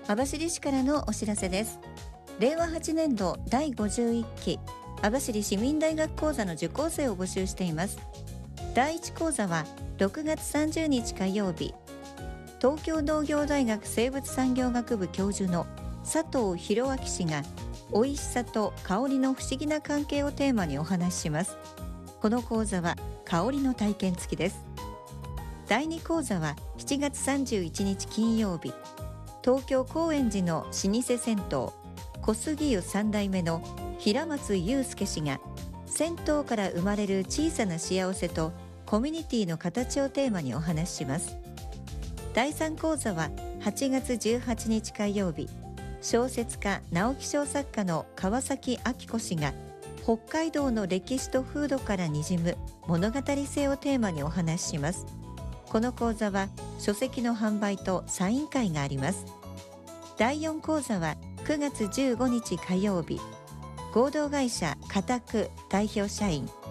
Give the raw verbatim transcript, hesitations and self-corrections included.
網走市からのお知らせです。れいわはちねんどだいごじゅういっき網走市民大学講座の受講生を募集しています。だいいち講座はろくがつさんじゅうにち火曜日、東京農業大学生物産業学部教授の佐藤博明氏が美味しさと香りの不思議な関係をテーマにお話しします。この講座は香りの体験付きです。だいに講座はしちがつさんじゅういちにち金曜日、東京高円寺の老舗銭湯小杉湯さん代目の平松祐介氏が銭湯から生まれる小さな幸せとコミュニティの形をテーマにお話しします。だいさん講座ははちがつじゅうはちにち火曜日、小説家直木賞作家の川崎明子氏が北海道の歴史と風土からにじむ物語性をテーマにお話しします。この講座は書籍の販売とサイン会があります。だいよん講座はくがつじゅうごにち火曜日、合同会社カタク代表社員